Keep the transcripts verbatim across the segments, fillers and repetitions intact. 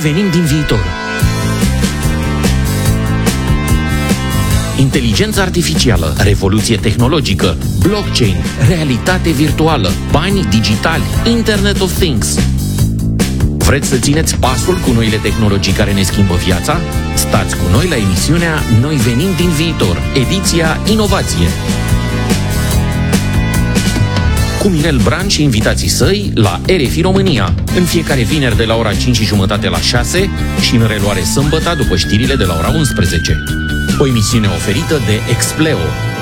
venim din viitor. Inteligență artificială, revoluție tehnologică, blockchain, realitate virtuală, bani digitali, Internet of Things. Vreți să țineți pasul cu noile tehnologii care ne schimbă viața? Stați cu noi la emisiunea Noi venim din viitor, ediția Inovație. Cu Mirel Bran și invitații săi la R F I România, în fiecare vineri de la ora cinci și jumătate la șase și în reluare sâmbătă după știrile de la ora unsprezece. O emisiune oferită de Expleo.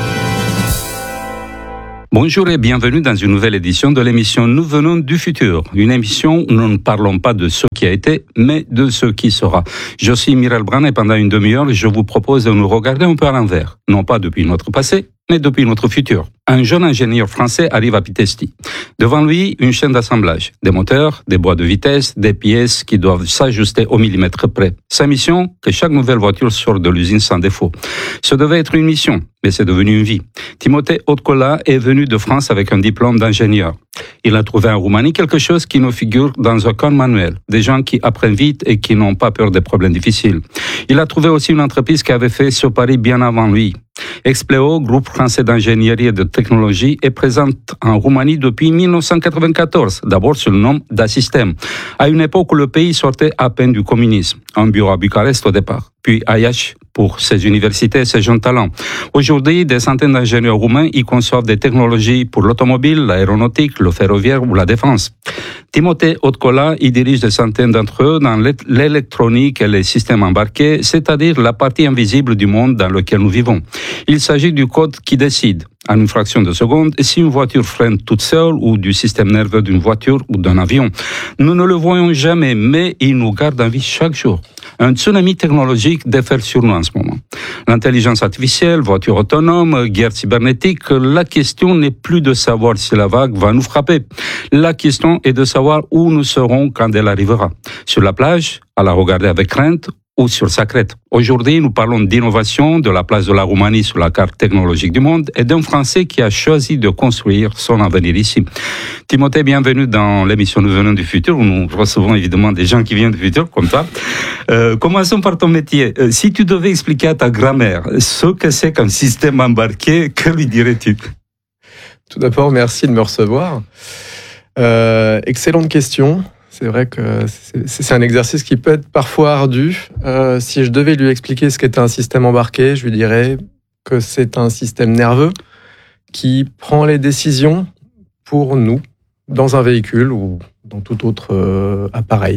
Bonjour et bienvenue dans une nouvelle édition de l'émission Nous venons du futur. Une émission où nous ne parlons pas de ce qui a été, mais de ce qui sera. Je suis Mirel Bran et pendant une demi-heure, je vous propose de nous regarder un peu à l'envers. Non pas depuis notre passé, mais depuis notre futur. Un jeune ingénieur français arrive à Pitești. Devant lui, une chaîne d'assemblage. Des moteurs, des boîtes de vitesse, des pièces qui doivent s'ajuster au millimètre près. Sa mission, que chaque nouvelle voiture sorte de l'usine sans défaut. Ce devait être une mission, mais c'est devenu une vie. Timothée Otcola est venu de France avec un diplôme d'ingénieur. Il a trouvé en Roumanie quelque chose qui ne figure dans aucun manuel. Des gens qui apprennent vite et qui n'ont pas peur des problèmes difficiles. Il a trouvé aussi une entreprise qui avait fait ce pari bien avant lui. Expleo, groupe français d'ingénierie et de technologie, est présente en Roumanie depuis dix-neuf cent quatre-vingt-quatorze, d'abord sous le nom d'Assystem, à une époque où le pays sortait à peine du communisme. Un bureau à Bucarest au départ, puis à Iași pour ses universités et ses jeunes talents. Aujourd'hui, des centaines d'ingénieurs roumains y conçoivent des technologies pour l'automobile, l'aéronautique, le ferroviaire ou la défense. Timothée Otcola y dirige des centaines d'entre eux dans l'électronique et les systèmes embarqués, c'est-à-dire la partie invisible du monde dans lequel nous vivons. Il s'agit du code qui décide, en une fraction de seconde, si une voiture freine toute seule ou du système nerveux d'une voiture ou d'un avion. Nous ne le voyons jamais, mais il nous garde en vie chaque jour. Un tsunami technologique déferle sur nous en ce moment. L'intelligence artificielle, voiture autonome, guerre cybernétique, la question n'est plus de savoir si la vague va nous frapper. La question est de savoir où nous serons quand elle arrivera. Sur la plage, à la regarder avec crainte, ou sur sa crête. Aujourd'hui, nous parlons d'innovation, de la place de la Roumanie sur la carte technologique du monde et d'un Français qui a choisi de construire son avenir ici. Timothée, bienvenue dans l'émission Nous venons du futur, où nous recevons évidemment des gens qui viennent du futur, comme toi. Euh, commençons par ton métier. Euh, si tu devais expliquer à ta grand-mère ce que c'est qu'un système embarqué, que lui dirais-tu? Tout d'abord, merci de me recevoir. Euh, excellente question. C'est vrai que c'est, c'est un exercice qui peut être parfois ardu. Euh, si je devais lui expliquer ce qu'est un système embarqué, je lui dirais que c'est un système nerveux qui prend les décisions pour nous, dans un véhicule ou dans tout autre euh, appareil.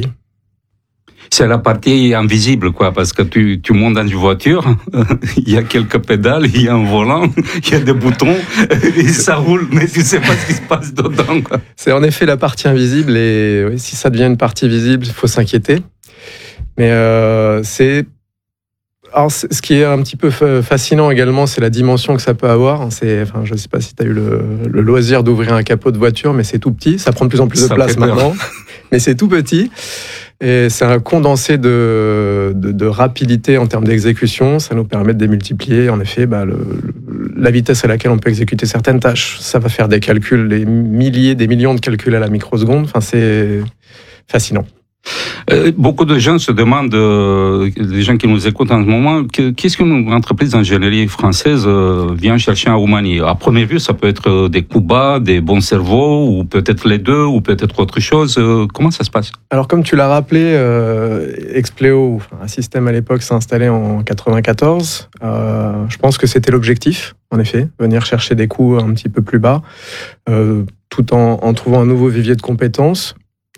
C'est la partie invisible, quoi, parce que tu, tu montes dans une voiture, il y a quelques pédales, il y a un volant, il y a des boutons, et ça roule, mais tu ne sais pas ce qui se passe dedans, quoi. C'est en effet la partie invisible, et oui, si ça devient une partie visible, il faut s'inquiéter. Mais euh, c'est... Alors, ce qui est un petit peu fascinant également, c'est la dimension que ça peut avoir. C'est, enfin, je ne sais pas si tu as eu le, le loisir d'ouvrir un capot de voiture, mais c'est tout petit. Ça prend de plus en plus de ça place maintenant, mais c'est tout petit. Et c'est un condensé de, de, de rapidité en termes d'exécution. Ça nous permet de démultiplier, en effet, bah, le, le, la vitesse à laquelle on peut exécuter certaines tâches. Ça va faire des calculs, des milliers, des millions de calculs à la microseconde. Enfin, c'est fascinant. Euh, beaucoup de gens se demandent, euh, les gens qui nous écoutent en ce moment, que, qu'est-ce qu'une entreprise d'ingénierie française euh, vient chercher en Roumanie? À première vue, ça peut être des coups bas, des bons cerveaux, ou peut-être les deux, ou peut-être autre chose. Euh, comment ça se passe? Alors, comme tu l'as rappelé, euh, Expleo, un système à l'époque, s'est installé en quatre-vingt-quatorze. Euh, je pense que c'était l'objectif, en effet, venir chercher des coûts un petit peu plus bas, euh, tout en, en trouvant un nouveau vivier de compétences.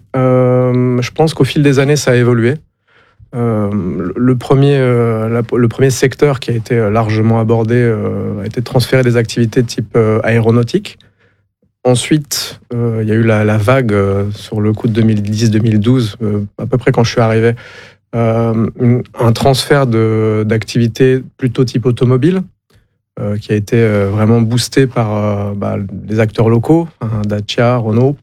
Euh, je pense qu'au fil des années, ça a évolué. Euh, le, premier, euh, la, le premier secteur qui a été largement abordé euh, a été de transférer des activités de type euh, aéronautique. Ensuite, euh, il y a eu la, la vague euh, sur le coup de deux mille dix deux mille douze, euh, à peu près quand je suis arrivé, euh, un transfert de, d'activités plutôt type automobile, euh, qui a été euh, vraiment boosté par euh, bah, les acteurs locaux, hein, Dacia, Renault.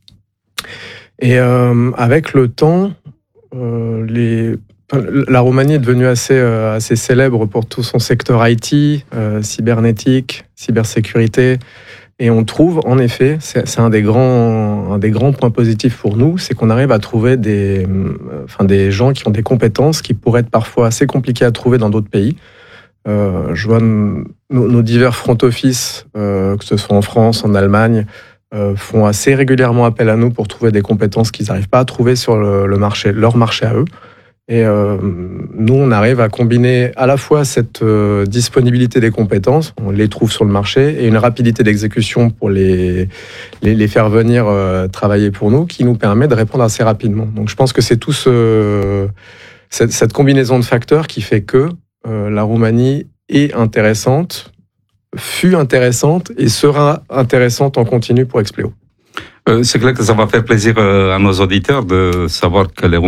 Et euh, avec le temps, euh, les, la Roumanie est devenue assez, euh, assez célèbre pour tout son secteur I T, euh, cybernétique, cybersécurité. Et on trouve, en effet, c'est, c'est un des grands, un des grands points positifs pour nous, c'est qu'on arrive à trouver des, enfin, des gens qui ont des compétences qui pourraient être parfois assez compliquées à trouver dans d'autres pays. Euh, je vois nos, nos divers front office, euh, que ce soit en France, en Allemagne, euh, font assez régulièrement appel à nous pour trouver des compétences qu'ils n'arrivent pas à trouver sur le, le marché, leur marché à eux. Et euh, nous, on arrive à combiner à la fois cette euh, disponibilité des compétences, on les trouve sur le marché, et une rapidité d'exécution pour les, les, les faire venir euh, travailler pour nous, qui nous permet de répondre assez rapidement. Donc je pense que c'est tout ce, cette, cette combinaison de facteurs qui fait que euh, la Roumanie est intéressante, fut intéressante et sera intéressante en continu pour Expleo. Euh, c'est clair que ça va faire plaisir à nos auditeurs de savoir que les